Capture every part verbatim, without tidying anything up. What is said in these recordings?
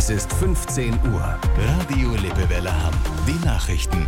Es ist fünfzehn Uhr. Radio Lippewelle Hamm. Die Nachrichten.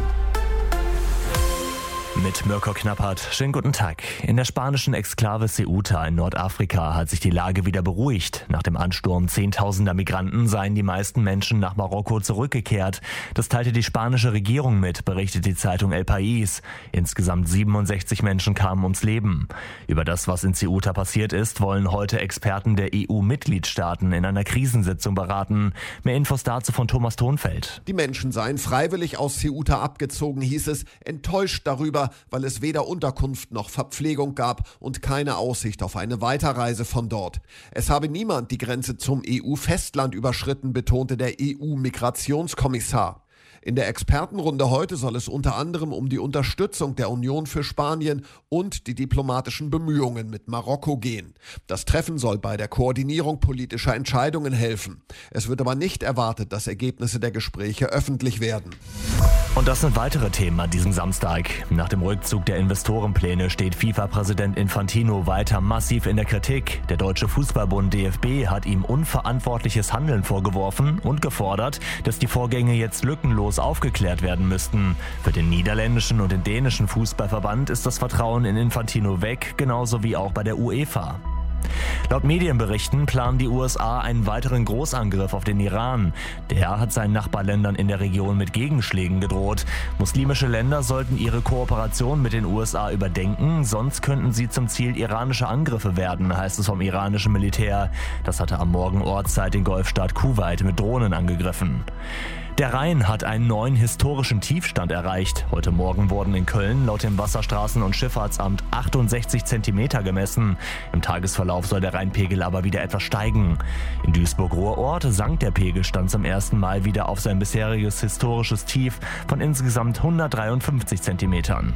Mit Mirko Knappert. Schönen guten Tag. In der spanischen Exklave Ceuta in Nordafrika hat sich die Lage wieder beruhigt. Nach dem Ansturm zehntausender Migranten seien die meisten Menschen nach Marokko zurückgekehrt. Das teilte die spanische Regierung mit, berichtet die Zeitung El País. Insgesamt siebenundsechzig Menschen kamen ums Leben. Über das, was in Ceuta passiert ist, wollen heute Experten der E U-Mitgliedstaaten in einer Krisensitzung beraten. Mehr Infos dazu von Thomas Thonfeld. Die Menschen seien freiwillig aus Ceuta abgezogen, hieß es, enttäuscht darüber, weil es weder Unterkunft noch Verpflegung gab und keine Aussicht auf eine Weiterreise von dort. Es habe niemand die Grenze zum E U-Festland überschritten, betonte der E U-Migrationskommissar. In der Expertenrunde heute soll es unter anderem um die Unterstützung der Union für Spanien und die diplomatischen Bemühungen mit Marokko gehen. Das Treffen soll bei der Koordinierung politischer Entscheidungen helfen. Es wird aber nicht erwartet, dass Ergebnisse der Gespräche öffentlich werden. Und das sind weitere Themen an diesem Samstag. Nach dem Rückzug der Investorenpläne steht FIFA-Präsident Infantino weiter massiv in der Kritik. Der Deutsche Fußballbund D F B hat ihm unverantwortliches Handeln vorgeworfen und gefordert, dass die Vorgänge jetzt lückenlos aufgeklärt werden müssten. Für den niederländischen und den dänischen Fußballverband ist das Vertrauen in Infantino weg, genauso wie auch bei der UEFA. Laut Medienberichten planen die U S A einen weiteren Großangriff auf den Iran. Der hat seinen Nachbarländern in der Region mit Gegenschlägen gedroht. Muslimische Länder sollten ihre Kooperation mit den U S A überdenken, sonst könnten sie zum Ziel iranischer Angriffe werden, heißt es vom iranischen Militär. Das hatte am Morgen Ortszeit den Golfstaat Kuwait mit Drohnen angegriffen. Der Rhein hat einen neuen historischen Tiefstand erreicht. Heute Morgen wurden in Köln laut dem Wasserstraßen- und Schifffahrtsamt achtundsechzig Zentimeter gemessen. Im Tagesverlauf soll der Rheinpegel aber wieder etwas steigen. In Duisburg-Ruhrort sank der Pegelstand zum ersten Mal wieder auf sein bisheriges historisches Tief von insgesamt hundertdreiundfünfzig Zentimetern.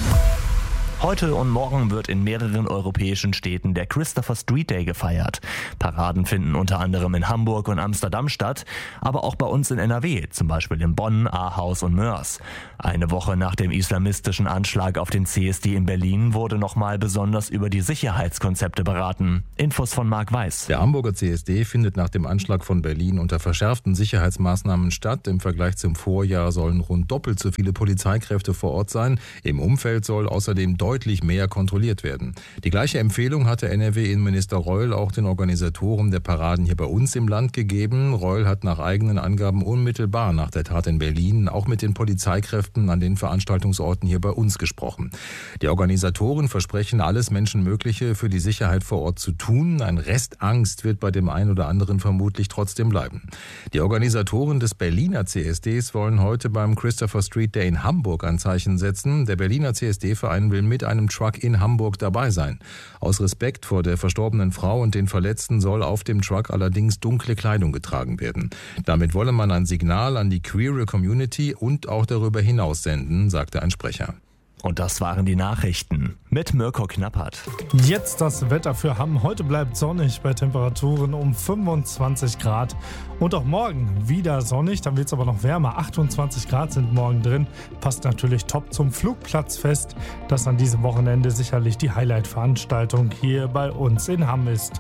Heute und morgen wird in mehreren europäischen Städten der Christopher Street Day gefeiert. Paraden finden unter anderem in Hamburg und Amsterdam statt, aber auch bei uns in N R W, zum Beispiel in Bonn, Ahaus und Mörs. Eine Woche nach dem islamistischen Anschlag auf den C S D in Berlin wurde nochmal besonders über die Sicherheitskonzepte beraten. Infos von Marc Weiß. Der Hamburger C S D findet nach dem Anschlag von Berlin unter verschärften Sicherheitsmaßnahmen statt. Im Vergleich zum Vorjahr sollen rund doppelt so viele Polizeikräfte vor Ort sein. Im Umfeld soll außerdem deutlich mehr kontrolliert werden. Die gleiche Empfehlung hatte N R W-Innenminister Reul auch den Organisatoren der Paraden hier bei uns im Land gegeben. Reul hat nach eigenen Angaben unmittelbar nach der Tat in Berlin auch mit den Polizeikräften an den Veranstaltungsorten hier bei uns gesprochen. Die Organisatoren versprechen, alles Menschenmögliche für die Sicherheit vor Ort zu tun. Ein Rest Angst wird bei dem einen oder anderen vermutlich trotzdem bleiben. Die Organisatoren des Berliner C S Ds wollen heute beim Christopher Street Day in Hamburg ein Zeichen setzen. Der Berliner C S D-Verein will mit einem Truck in Hamburg dabei sein. Aus Respekt vor der verstorbenen Frau und den Verletzten soll auf dem Truck allerdings dunkle Kleidung getragen werden. Damit wolle man ein Signal an die queere Community und auch darüber hinaus senden, sagte ein Sprecher. Und das waren die Nachrichten mit Mirko Knappert. Jetzt das Wetter für Hamm. Heute bleibt sonnig bei Temperaturen um fünfundzwanzig Grad. Und auch morgen wieder sonnig, dann wird es aber noch wärmer. achtundzwanzig Grad sind morgen drin. Passt natürlich top zum Flugplatzfest, das an diesem Wochenende sicherlich die Highlight-Veranstaltung hier bei uns in Hamm ist.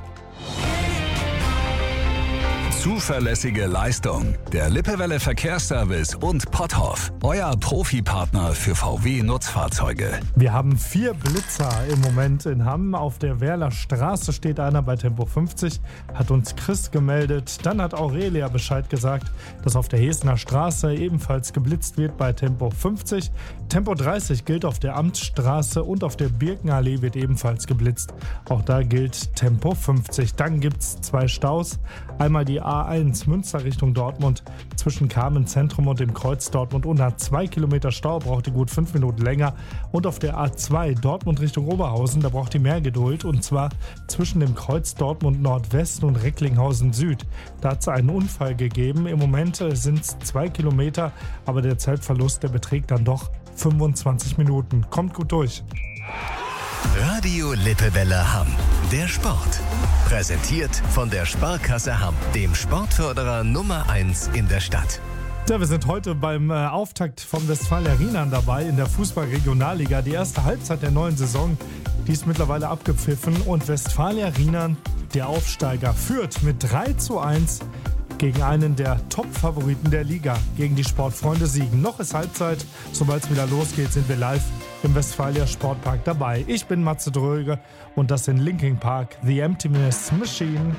Zuverlässige Leistung. Der Lippewelle Verkehrsservice und Potthoff. Euer Profipartner für V W-Nutzfahrzeuge. Wir haben vier Blitzer im Moment in Hamm. Auf der Werler Straße steht einer bei Tempo fünfzig, hat uns Chris gemeldet. Dann hat Aurelia Bescheid gesagt, dass auf der Hesener Straße ebenfalls geblitzt wird bei Tempo fünfzig. Tempo dreißig gilt auf der Amtsstraße und auf der Birkenallee wird ebenfalls geblitzt. Auch da gilt Tempo fünfzig. Dann gibt es zwei Staus. Einmal die A eins Münster Richtung Dortmund zwischen Carmen Zentrum und dem Kreuz Dortmund unter zwei Kilometer Stau, braucht die gut fünf Minuten länger. Und auf der A zwei Dortmund Richtung Oberhausen, da braucht die mehr Geduld, und zwar zwischen dem Kreuz Dortmund Nordwest und Recklinghausen Süd. Da hat es einen Unfall gegeben. Im Moment sind es zwei Kilometer, aber der Zeitverlust, der beträgt dann doch fünfundzwanzig Minuten. Kommt gut durch. Radio Lippewelle Hamm. Der Sport. Präsentiert von der Sparkasse Hamm, dem Sportförderer Nummer eins in der Stadt. Ja, wir sind heute beim äh, Auftakt von Westfalia Rheinland dabei in der Fußball-Regionalliga. Die erste Halbzeit der neuen Saison, die ist mittlerweile abgepfiffen und Westfalia Rheinland, der Aufsteiger, führt mit drei zu eins gegen einen der Top-Favoriten der Liga, gegen die Sportfreunde Siegen. Noch ist Halbzeit. Sobald es wieder losgeht, sind wir live im Westfalia Sportpark dabei. Ich bin Matze Dröge und das in Linkin Park, The Emptiness Machine.